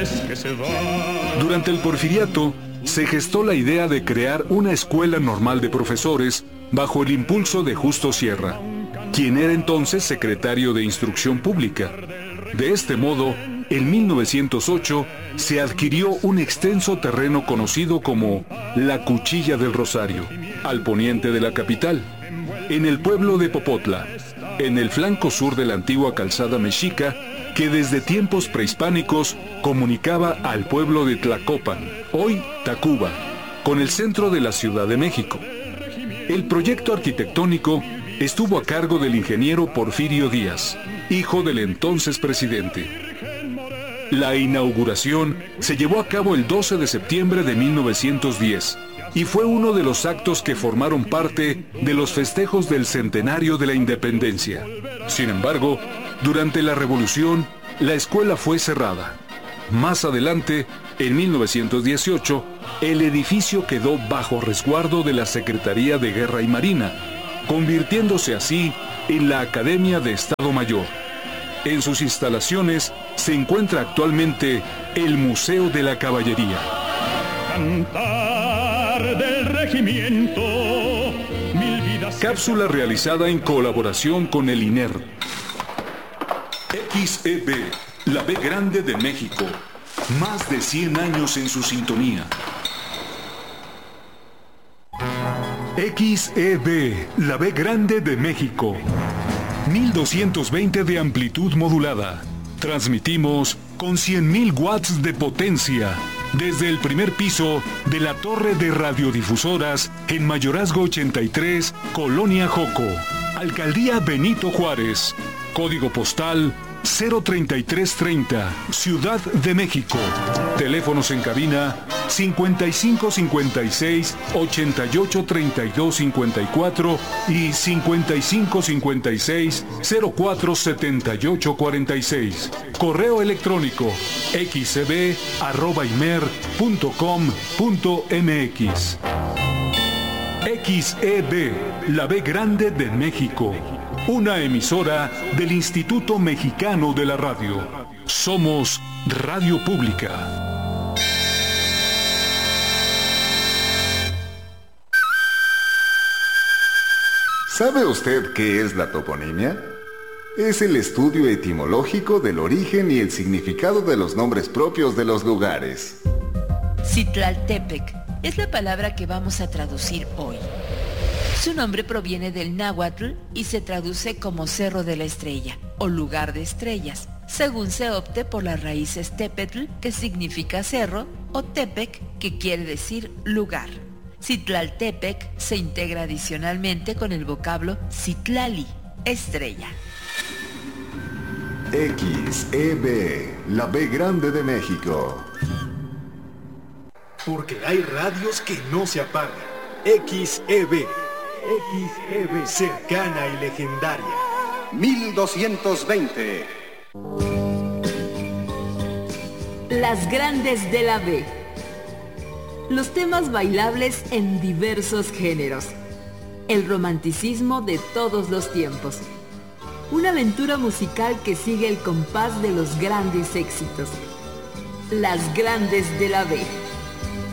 Durante el Porfiriato, se gestó la idea de crear una escuela normal de profesores bajo el impulso de Justo Sierra, quien era entonces secretario de Instrucción Pública. De este modo, en 1908 se adquirió un extenso terreno conocido como la Cuchilla del Rosario, al poniente de la capital, en el pueblo de Popotla, en el flanco sur de la antigua calzada mexica, que desde tiempos prehispánicos comunicaba al pueblo de Tlacopan, hoy Tacuba, con el centro de la Ciudad de México. El proyecto arquitectónico estuvo a cargo del ingeniero Porfirio Díaz, hijo del entonces presidente. La inauguración se llevó a cabo el 12 de septiembre de 1910 y fue uno de los actos que formaron parte de los festejos del centenario de la independencia. Sin embargo, durante la Revolución, la escuela fue cerrada. Más adelante, en 1918, el edificio quedó bajo resguardo de la Secretaría de Guerra y Marina, convirtiéndose así en la Academia de Estado Mayor. En sus instalaciones se encuentra actualmente el Museo de la Caballería. Cantar del regimiento, mil vidas. Cápsula realizada en colaboración con el INER. XEB, la B Grande de México. Más de 100 años en su sintonía. XEB, la B Grande de México. 1220 de amplitud modulada. Transmitimos con 100.000 watts de potencia desde el primer piso de la torre de radiodifusoras en Mayorazgo 83, Colonia Joco, Alcaldía Benito Juárez, código postal 03330, Ciudad de México. Teléfonos en cabina 5556 883254 y 5556 047846. Correo electrónico xeb@imer.com.mx. XEB, la B Grande de México. Una emisora del Instituto Mexicano de la Radio. Somos Radio Pública. ¿Sabe usted qué es la toponimia? Es el estudio etimológico del origen y el significado de los nombres propios de los lugares. Citlaltépec es la palabra que vamos a traducir hoy. Su nombre proviene del náhuatl y se traduce como Cerro de la Estrella o Lugar de Estrellas, según se opte por las raíces tepetl, que significa cerro, o tepec, que quiere decir lugar. Citlaltépec se integra adicionalmente con el vocablo citlali, estrella. XEB, la B Grande de México. Porque hay radios que no se apagan. XEB, cercana y legendaria. 1220. Las grandes de la B. Los temas bailables en diversos géneros. El romanticismo de todos los tiempos. Una aventura musical que sigue el compás de los grandes éxitos. Las grandes de la B.